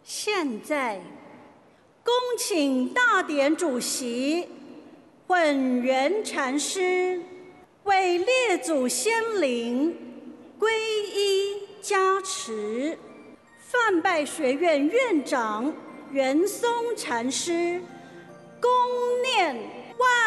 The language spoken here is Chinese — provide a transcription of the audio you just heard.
现在，恭请大典主席混元禅师为列祖先灵皈依加持，梵拜学院院长圆松禅师恭念万